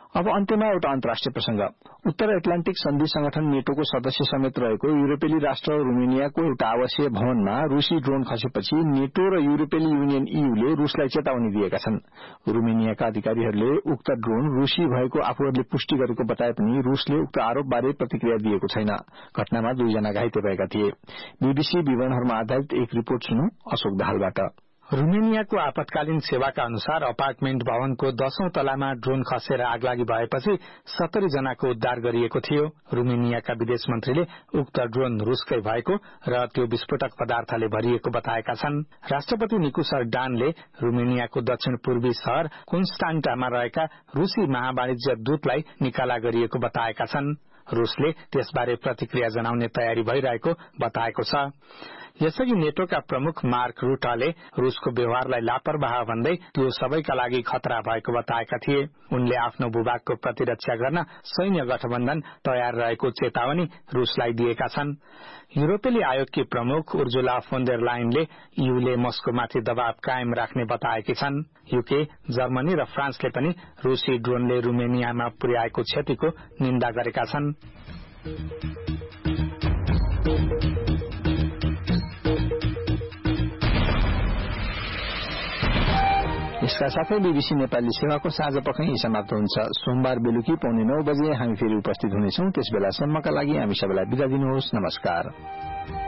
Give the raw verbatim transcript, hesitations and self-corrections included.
अब अन्त्यमा एउटा अन्तर्राष्ट्रिय प्रसंग। उत्तर एटलान्टिक सन्धि संगठन नेटोको सदस्य समेत रहेको युरोपेली राष्ट्र रुमेनियाको एउटा आवासीय भवनमा रूसी ड्रोन खसेपछि नेटो र युरोपेली युनियन ईयूले रूसलाई चेतावनी दिएका छन्। रुमेनियाका अधिकारीहरूले उक्त ड्रोन रूसी भएको आफूहरूले पुष्टि गरेको बताए पनि रूसले उक्त आरोपबारे प्रतिक्रिया दिएको छैन। घटनामा दुईजना घाइते भएका थिए। बीबीसी विवरणहरूमा आधारित एक रिपोर्ट सुनौ अशोक दाहालबाट। रुमेनियाको आपतकालीन सेवाका अनुसार अपार्टमेन्ट भवनको दशौं तलामा ड्रोन खसेर आगलागी भएपछि सत्तरी जनाको उद्धार गरिएको थियो। रुमेनियाका विदेश मन्त्रीले उक्त ड्रोन रूसकै भएको र त्यो विस्फोटक पदार्थले भरिएको बताएका छन्। राष्ट्रपति निकुसर डानले रुमेनियाको दक्षिण पूर्वी शहर कुन्स्टान्टामा रहेका रूसी महावाणिज्य दूतलाई निकाला गरिएको बताएका छन्। रूसले त्यसबारे प्रतिक्रिया जनाउने तयारी भइरहेको बताएको छ। यसअघि नेटोका प्रमुख मार्क रूटाले रूसको व्यवहारलाई लापरवाह भन्दै त्यो सबैका लागि खतरा भएको बताएका थिए। उनले आफ्नो भूभागको प्रतिरक्षा गर्न सैन्य गठबन्धन तयार रहेको चेतावनी रूसलाई दिएका छन्। युरोपेली आयोगकी प्रमुख उर्जुला फोन डेर लायनले ईयूले मस्कोमाथि दबाव कायम राख्ने बताएकी छन्। यूके, जर्मनी र फ्रान्सले पनि रूसी ड्रोनले रुमेनियामा पुर्याएको क्षतिको निन्दा गरेका छन्। यसका साथै बीबीसी नेपाली सेवाको साँझ पख यही समाप्त हुन्छ। सोमबार बेलुकी पौने नौ बजे हामी फेरि उपस्थित हुनेछौं। त्यसबेलासम्मका लागि हामी सबैलाई बिदा दिनुहोस्। नमस्कार।